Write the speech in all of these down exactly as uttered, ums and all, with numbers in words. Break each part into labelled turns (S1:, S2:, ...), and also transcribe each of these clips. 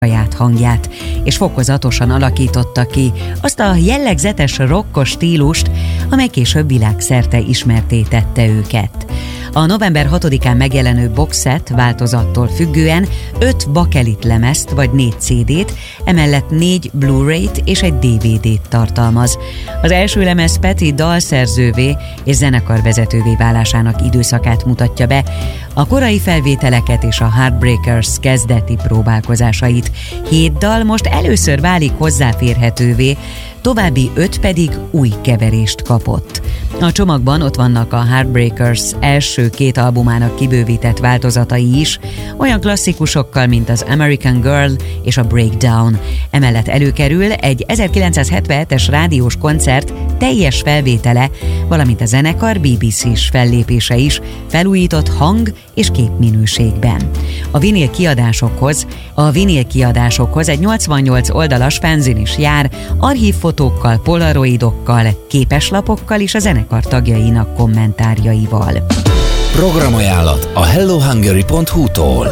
S1: saját hangját, és fokozatosan alakította ki azt a jellegzetes rockos stílust, amely később világszerte ismertté tette őket. A november hatodikán megjelenő boxset változattól függően öt bakelit lemezt vagy négy cé dét, emellett négy Blu-rayt és egy dé vé dét tartalmaz. Az első lemez Petty dalszerzővé és zenekarvezetővé válásának időszakát mutatja be, a korai felvételeket és a Heartbreakers kezdeti próbálkozásait. Hét dal most először válik hozzáférhetővé, további öt pedig új keverést kapott. A csomagban ott vannak a Heartbreakers első két albumának kibővített változatai is, olyan klasszikusokkal, mint az American Girl és a Breakdown. Emellett előkerül egy ezerkilencszázhetvenhetes rádiós koncert teljes felvétele, valamint a zenekar bé bé cés fellépése is, felújított hang- és képminőségben. A vinil kiadásokhoz, a vinil kiadásokhoz egy nyolcvannyolc oldalas fanzin is jár, archívfotókkal, polaroidokkal, képeslapokkal és a zenekar tagjainak kommentárjaival.
S2: Programajánlat a hello hungary pont hu-tól.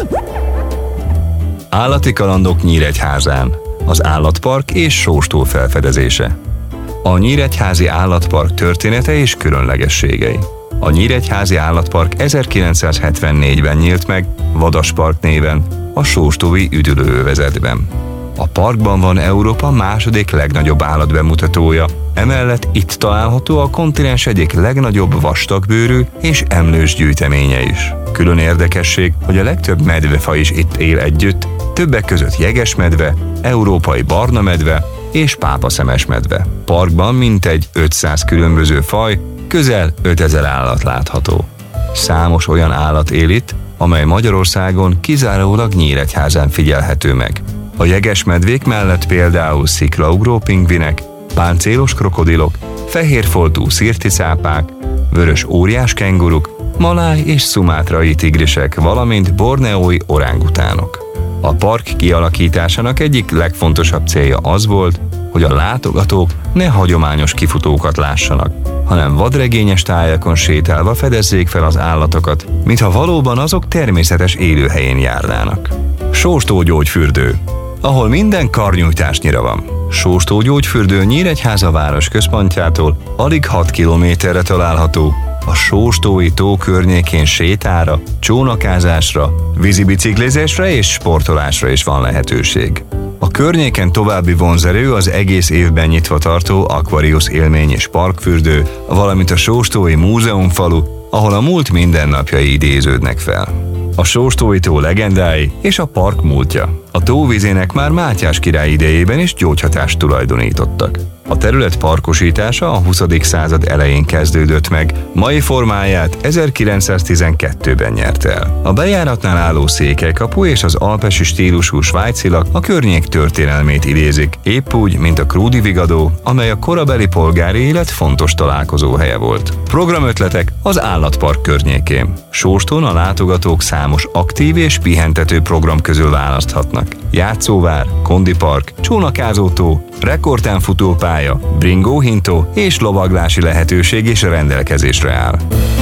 S3: Állati kalandok Nyíregyházán. Az állatpark és sóstó felfedezése. A Nyíregyházi Állatpark története és különlegességei. A Nyíregyházi Állatpark ezerkilencszázhetvennégyben nyílt meg Vadaspark néven, a sóstói üdülőövezetben. A parkban van Európa második legnagyobb állatbemutatója, emellett itt található a kontinens egyik legnagyobb vastagbőrű és emlős gyűjteménye is. Külön érdekesség, hogy a legtöbb medvefaj is itt él együtt, többek között jegesmedve, európai barna medve és pápaszemes medve. Parkban mintegy ötszáz különböző faj, közel ötezer állat látható. Számos olyan állat él itt, amely Magyarországon kizárólag Nyíregyházán figyelhető meg. A jegesmedvék mellett például sziklaugró pingvinek, páncélos krokodilok, fehérfoltú szirticápák, vörös óriás kenguruk, maláj és szumátrai tigrisek, valamint borneói orángutánok. A park kialakításának egyik legfontosabb célja az volt, hogy a látogatók ne hagyományos kifutókat lássanak, hanem vadregényes tájakon sétálva fedezzék fel az állatokat, mintha valóban azok természetes élőhelyén járnának. Sóstógyógyfürdő, ahol minden karnyújtásnyira van. Sóstógyógyfürdő Nyíregyháza város központjától alig hat kilométerre található. A Sóstói tó környékén sétára, csónakázásra, vízibiciklizésre és sportolásra is van lehetőség. A környéken további vonzerő az egész évben nyitva tartó Aquarius élmény és parkfürdő, valamint a Sóstói múzeumfalu, ahol a múlt mindennapjai idéződnek fel. A Sóstói tó legendái és a park múltja. A tóvizének már Mátyás király idejében is gyógyhatást tulajdonítottak. A terület parkosítása a huszadik század elején kezdődött meg, mai formáját ezerkilencszáztizenkettőben nyert el. A bejáratnál álló székelykapu és az alpesi stílusú svájcilak a környék történelmét idézik, épp úgy, mint a Krúdi vigadó, amely a korabeli polgári élet fontos találkozóhelye volt. Programötletek az állatpark környékén. Sóstón a látogatók számos aktív és pihentető program közül választhatnak. Játszóvár, kondipark, csónakázótó, rekordtánfutópálya, bringóhintó és lovaglási lehetőség is rendelkezésre áll.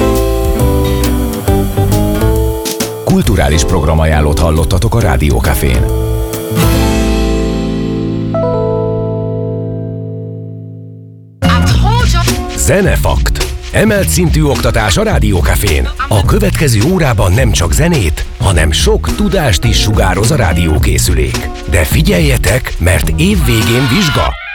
S2: Kulturális programajánlót hallottatok a Rádió Cafén. Zenefakt. Emelt szintű oktatás a Rádió Cafén. A következő órában nem csak zenét, hanem sok tudást is sugároz a rádiókészülék. De figyeljetek, mert évvégén vizsga!